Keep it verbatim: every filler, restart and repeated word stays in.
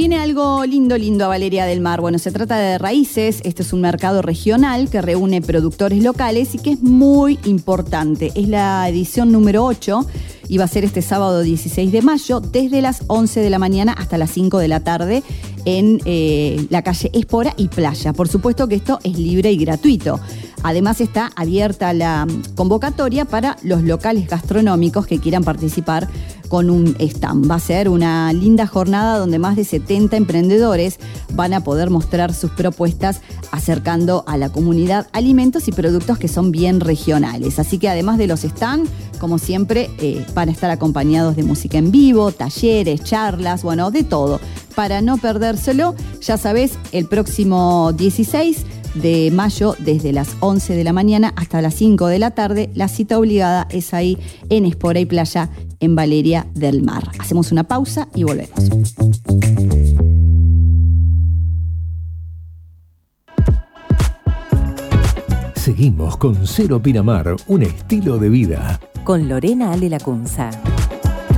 viene algo lindo, lindo a Valeria del Mar. Bueno, se trata de Raíces. Este es un mercado regional que reúne productores locales y que es muy importante. Es la edición número ocho y va a ser este sábado dieciséis de mayo desde las once de la mañana hasta las cinco de la tarde en eh, la calle Espora y Playa. Por supuesto que esto es libre y gratuito. Además está abierta la convocatoria para los locales gastronómicos que quieran participar con un stand. Va a ser una linda jornada donde más de setenta emprendedores van a poder mostrar sus propuestas acercando a la comunidad alimentos y productos que son bien regionales. Así que además de los stands, como siempre, eh, van a estar acompañados de música en vivo, talleres, charlas, bueno, de todo. Para no perdérselo, ya sabés, el próximo dieciséis de mayo, desde las once de la mañana hasta las cinco de la tarde, la cita obligada es ahí en Espora y Playa, en Valeria del Mar. Hacemos una pausa y volvemos. Seguimos con Cero Pinamar, un estilo de vida. Con Lorena Ale Lacunza.